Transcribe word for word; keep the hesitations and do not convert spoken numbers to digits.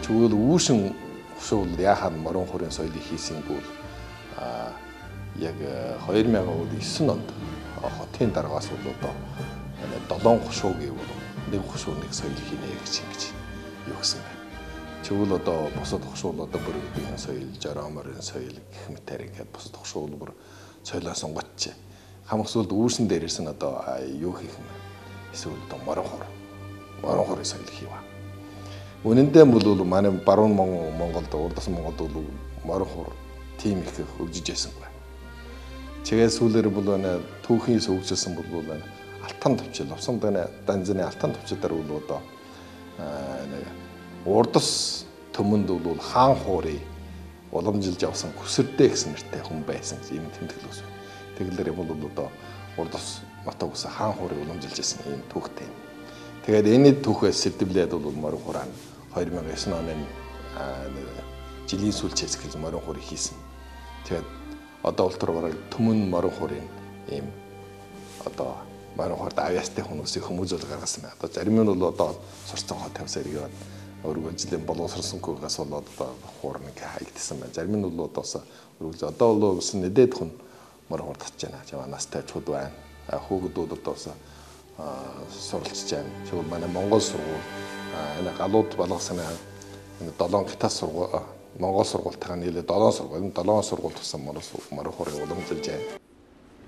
Тэгвэл үүшин хушуул яахад морин хурын соёлыг хийсэнгүүл а яг хоёр мянган девять онд хотын дараагаас бол одоо долоон хушуу гэвэл нэг хушуу нэг соёл хийнэ гэж ингэж юу гэсэн бэ. Тэгвэл одоо бусад хушуул одоо бүрэгдэхүүн соёл, жорооморын соёл гэх мэтэр ингээд бусад хушуул бүр соёлоо сонгоч. Хамгсуулд үүсэн дээрээс нь одоо юу хийх юм бэ? Эсвэл одоо морин хур. Морин хурын соёл хийва. Үнэн дээр бол манай баруун Монголд, урд тас Монголд бол морин хур тийм их хөгжиж байсангүй. Тэгээд сүүлээр бол байна түүхийн сөвгжилсэн бол байна алтан төвчл, авсан данзны алтан төвчдэр бол одоо нэг урдас төмөнд бол хаан хуурыг уламжилж авсан хүсэрдээ гэсэн нэртэй хүн байсан ийм тэмдэглэл ус. Тэгэлэр бол одоо урдас нотог ус хаан хуурыг уламжилж байсан ийм түүхтэй. Тэгээд энэ түүхээс сэтвлээд бол морин хураа хоёр мянган девять оны жилийн сүүлчээс гэж морин хурыг хийсэн. Тэгээд одоо ултраа бараг төмөн морин хурын ийм одоо морин хурд авьяастай хүмүүсийг хүмүүжүүл гаргасан байна. Одоо зарим нь бол одоо сурцсан хот тавьсаар яваад өөрөөр жилийн боловсрсанхүйгээс болоод одоо хуурн ингээ хаягдсан байна. Зарим нь бол одоос өргөж одоо бол ус нэдэд хүн морин хурд татж байна. Жаа настай чууд байна. Хүүхдүүд одоос суралцж байна. Тэгвэл манай Монгол сургууль энэ галууд болгосон энэ долоон гитас сургууль Монгол сургуультайгаа нийлээд долоон сургууль, долоон сургууль тусан морин хурыг уламжилж байна.